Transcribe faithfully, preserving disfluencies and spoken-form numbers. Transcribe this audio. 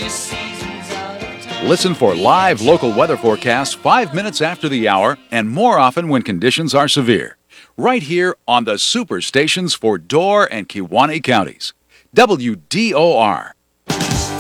Listen for live local weather forecasts five minutes after the hour and more often when conditions are severe. Right here on the super stations for Door and Kewaunee counties. W D O R.